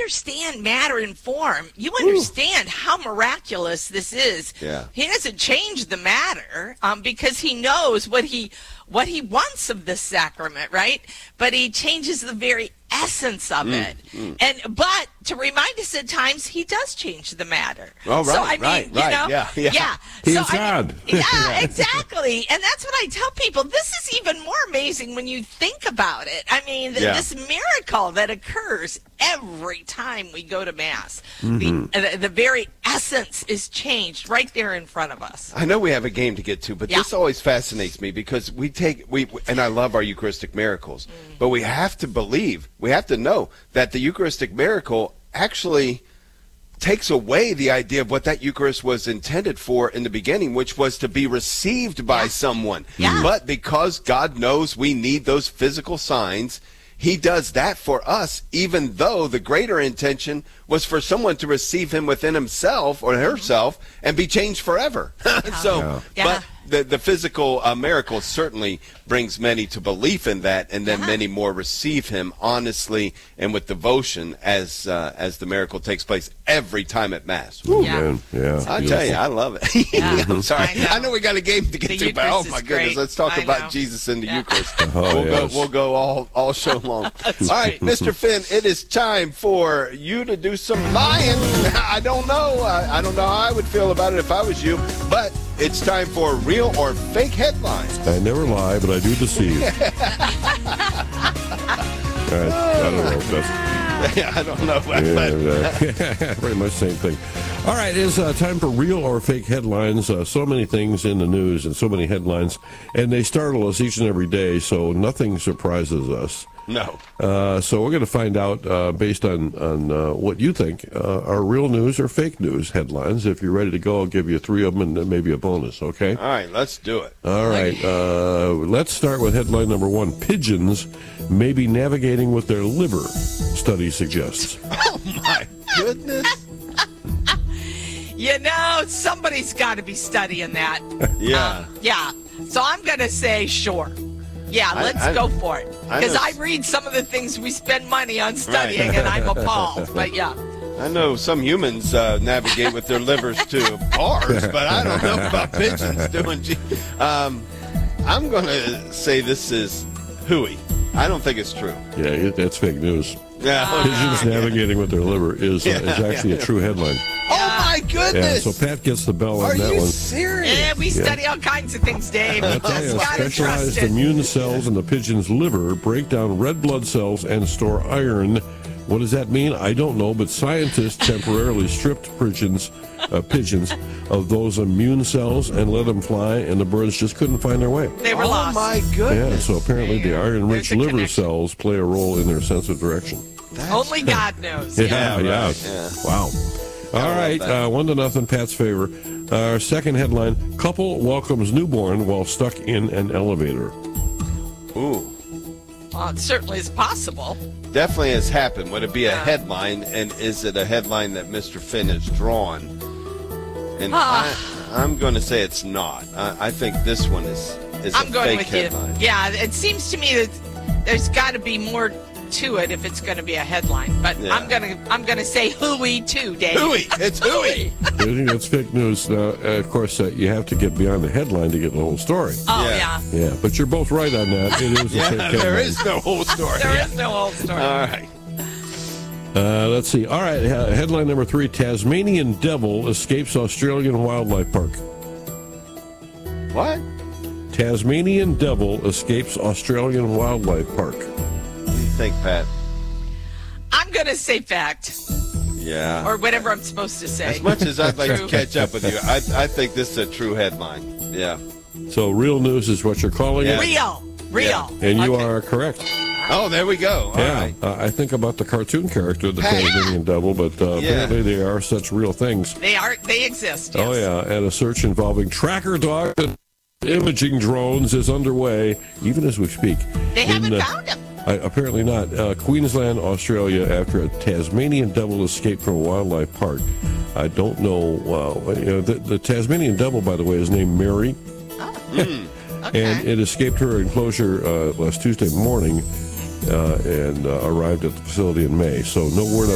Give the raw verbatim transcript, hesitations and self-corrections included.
understand matter and form, you understand Ooh. how miraculous this is. Yeah. He doesn't change the matter um, because he knows what he what he wants of this sacrament, right? But he changes the very essence of mm, it. Mm. And but to remind us at times he does change the matter. Oh, right, so, I mean, right, you right. know, yeah, yeah. yeah. He's so, God. I mean, yeah, exactly. And that's what I tell people. This is even more amazing when you think about it. I mean, th- Yeah. this miracle that occurs every time we go to Mass. Mm-hmm. The, the, the very essence is changed right there in front of us. I know we have a game to get to, but Yeah. this always fascinates me because we take we and I love our Eucharistic miracles, mm. but we have to believe, we have to know that the Eucharistic miracle actually takes away the idea of what that Eucharist was intended for in the beginning, which was to be received by Yeah. someone. Yeah. But because God knows we need those physical signs, he does that for us, even though the greater intention was for someone to receive him within himself or herself and be changed forever. so, Yeah. Yeah. but the the physical uh, miracle certainly brings many to belief in that, and then Yeah. many more receive him honestly and with devotion as uh, as the miracle takes place every time at Mass. Ooh, Yeah. man. Yeah. I tell you, I love it. Yeah. I'm sorry. I know. I know we got a game to get The to, but oh Eucharist my is goodness, great. let's talk I about know. Jesus in the Yeah. Eucharist. Oh, we'll yes. go. We'll go all all show long. All right, Mister Finn, it is time for you to do some lying. I don't know. I, I don't know how I would feel about it if I was you, but it's time for real or fake headlines. I never lie, but I do deceive. I, I don't know if that's... Yeah, I don't know. But, Yeah, pretty much the same thing. All right, it's uh, time for real or fake headlines. Uh, so many things in the news and so many headlines, and they startle us each and every day, so nothing surprises us. no. Uh, so we're going to find out, uh, based on, on uh, what you think, uh, are real news or fake news headlines. If you're ready to go, I'll give you three of them and then maybe a bonus, okay? All right, let's do it. All right, uh, let's start with headline number one. Pigeons may be navigating with their liver, study suggests. Oh, my goodness. You know, somebody's got to be studying that. Yeah. Um, yeah. So I'm going to say sure. Yeah, I- let's I- go for it. I Because know- I, read some of the things we spend money on studying, and I'm appalled. But yeah. I know some humans uh, navigate with their livers to bars, but I don't know about pigeons doing. G- um, I'm going to say this is hooey. I don't think it's true. Yeah, it, that's fake news. Yeah. Pigeons navigating with their liver is, uh, Yeah, is actually yeah. a true headline. Oh my Yeah, goodness! so Pat gets the bell Are on that you one. serious? Yeah, we study all kinds of things, Dave. I tell you, Just gotta trust specialized it. immune cells in the pigeon's liver break down red blood cells and store iron. What does that mean? I don't know, but scientists temporarily stripped pigeons, uh, pigeons of those immune cells and let them fly, and the birds just couldn't find their way. They were Oh lost. my Yeah, goodness! so apparently the iron-rich There's a liver connection. cells play a role in their sense of direction. That's- Only God knows. Yeah, Yeah, yeah. right, yeah. Wow. All love right, that. uh, one to nothing, Pat's favor. Our second headline, couple welcomes newborn while stuck in an elevator. Ooh, Well, it certainly is possible. definitely has happened. Would it be a Yeah. headline, and is it a headline that Mister Finn has drawn? And Ah. I, I'm going to say it's not. I, I think this one is is I'm a going fake with headline. you. Yeah, it seems to me that there's got to be more to it if it's going to be a headline. But Yeah. I'm gonna I'm gonna say hooey too, Dave. Hooey! It's hooey! I think that's fake news. Now, uh, of course, uh, you have to get beyond the headline to get the whole story. Oh Yeah. yeah. Yeah, but you're both right on that. It is a Yeah, fake headline. there is no whole story. There is no whole story. All right. Uh, let's see. All right, uh, headline number three, Tasmanian devil escapes Australian wildlife park. What? Tasmanian devil escapes Australian wildlife park. What do you think, Pat? I'm gonna say fact Yeah. or whatever I'm supposed to say. As much as I'd like True. to catch up with you, I, I think this is a true headline. Yeah. So real news is what you're calling Yeah. it, Real, real. and you Okay. are correct. Oh, there we go. All yeah, right. uh, I think about the cartoon character, the Hey. Tasmanian devil, but uh, Yeah. apparently they are such real things. They are. They exist. Oh, yes. yeah, and a search involving tracker dogs and imaging drones is underway, even as we speak. They haven't In, uh, found him. I, apparently not. Uh, Queensland, Australia, after a Tasmanian devil escaped from a wildlife park. I don't know. Uh, you know, the, the Tasmanian devil, by the way, is named Mary, Okay. and it escaped her enclosure uh, last Tuesday morning uh, and uh, arrived at the facility in May. So no word